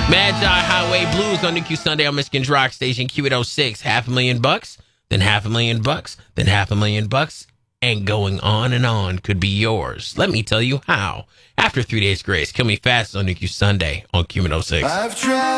Magi Highway Blues on Nuke Sunday on Michigan's Rock Station Q806. $500,000, then $500,000, then $500,000, and going on could be yours. Let me tell you how. After 3 days grace, Kill Me Fast on Nuke Sunday on Q806.